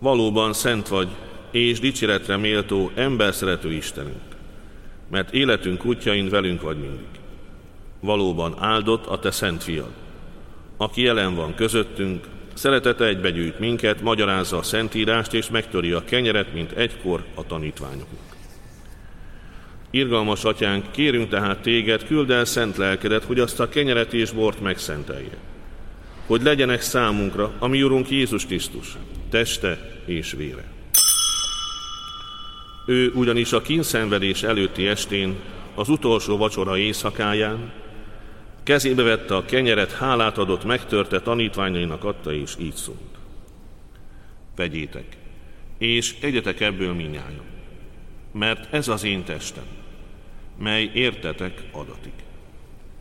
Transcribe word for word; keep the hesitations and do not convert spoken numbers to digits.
valóban szent vagy, és dicséretre méltó, emberszerető Istenünk, mert életünk útjain velünk vagy mindig. Valóban áldott a te szent fiad, aki jelen van közöttünk, szeretete egybegyűjt minket, magyarázza a Szentírást, és megtöri a kenyeret, mint egykor a tanítványoknak. Irgalmas atyánk, kérünk tehát téged, küld el szent lelkedet, hogy azt a kenyeret és bort megszentelje, hogy legyenek számunkra a mi Urunk Jézus Krisztus teste és vére. Ő ugyanis a kínszenvedés előtti estén, az utolsó vacsora éjszakáján kezébe vette a kenyeret, hálát adott, megtörte, tanítványainak adta, és így szólt: vegyétek, és egyetek ebből mindnyájan, mert ez az én testem, mely értetek adatik.